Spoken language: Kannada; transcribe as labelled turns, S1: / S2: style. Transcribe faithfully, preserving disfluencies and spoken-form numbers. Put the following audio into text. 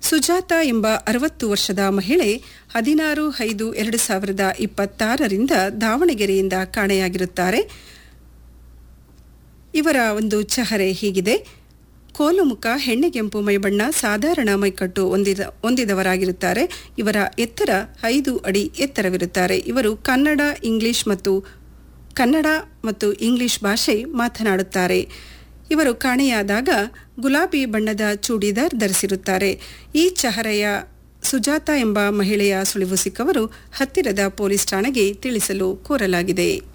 S1: ಸುಜಾತ ಎಂಬ ಅರವತ್ತು ವರ್ಷದ ಮಹಿಳೆ ಹದಿನಾರು ಐದು ಎರಡು ಸಾವಿರದ ಇಪ್ಪತ್ತಾರರಿಂದ ದಾವಣಗೆರೆಯಿಂದ ಕಾಣೆಯಾಗಿರುತ್ತಾರೆ. ಇವರ ಒಂದು ಚಹರೆ ಹೀಗಿದೆ. ಕೋಲುಮುಖ, ಹೆಣ್ಣೆಗೆಂಪು ಮೈಬಣ್ಣ, ಸಾಧಾರಣ ಮೈಕಟ್ಟು ಹೊಂದಿದ ಹೊಂದಿದವರಾಗಿರುತ್ತಾರೆ. ಇವರ ಎತ್ತರ ಐದು ಅಡಿ ಎತ್ತರವಿರುತ್ತಾರೆ. ಇವರು ಕನ್ನಡ ಇಂಗ್ಲಿಷ್ ಮತ್ತು ಕನ್ನಡ ಮತ್ತು ಇಂಗ್ಲಿಷ್ ಭಾಷೆ ಮಾತನಾಡುತ್ತಾರೆ. ಇವರು ಕಾಣೆಯಾದಾಗ ಗುಲಾಬಿ ಬಣ್ಣದ ಚೂಡಿದಾರ್ ಧರಿಸಿರುತ್ತಾರೆ. ಈ ಚಹರೆಯ ಸುಜಾತ ಎಂಬ ಮಹಿಳೆಯ ಸುಳಿವು ಸಿಕ್ಕವರು ಹತ್ತಿರದ ಪೊಲೀಸ್ ಠಾಣೆಗೆ ತಿಳಿಸಲು ಕೋರಲಾಗಿದೆ.